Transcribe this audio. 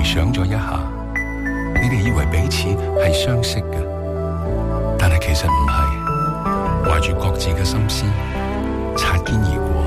想咗一下，你哋以為彼此係相識嘅，但係其實唔係，懷住各自嘅心思，擦肩而過。